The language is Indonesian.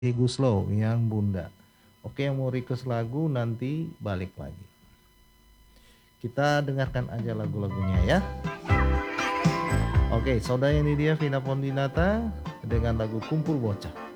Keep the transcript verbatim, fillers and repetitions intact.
Guslow yang Bunda. Oke, yang mau request lagu nanti balik lagi. Kita dengarkan aja lagu-lagunya ya. Oke, saudara, ini dia Vina Pondinata dengan lagu Kumpul Bocah.